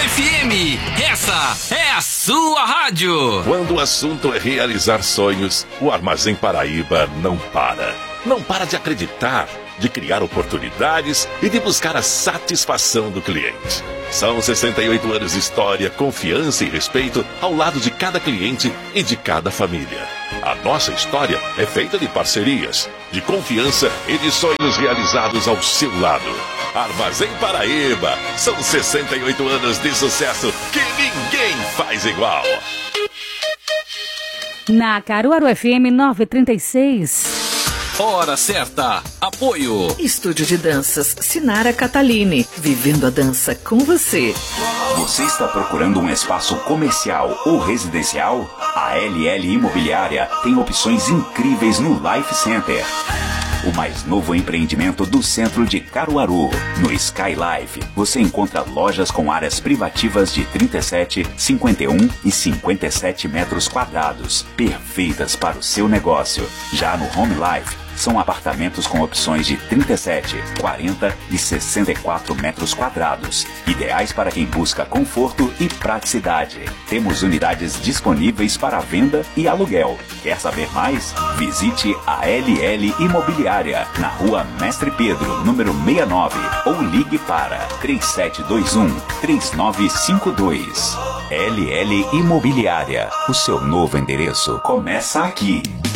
FM, essa é a sua rádio. Quando o assunto é realizar sonhos, o Armazém Paraíba não para. Não para de acreditar, de criar oportunidades e de buscar a satisfação do cliente. São 68 anos de história, confiança e respeito ao lado de cada cliente e de cada família. A nossa história é feita de parcerias, de confiança e de sonhos realizados ao seu lado. Armazém Paraíba, são 68 anos de sucesso que ninguém faz igual. Na Caruaru FM 936. Hora certa. Apoio. Estúdio de Danças Sinara Catalini. Vivendo a dança com você. Você está procurando um espaço comercial ou residencial? A LL Imobiliária tem opções incríveis no Life Center. O mais novo empreendimento do centro de Caruaru. No Sky Life, você encontra lojas com áreas privativas de 37, 51 e 57 metros quadrados, perfeitas para o seu negócio. Já no Home Life, são apartamentos com opções de 37, 40 e 64 metros quadrados, ideais para quem busca conforto e praticidade. Temos unidades disponíveis para venda e aluguel. Quer saber mais? Visite a LL Imobiliária, na Rua Mestre Pedro, número 69, ou ligue para 3721-3952. LL Imobiliária, o seu novo endereço começa aqui.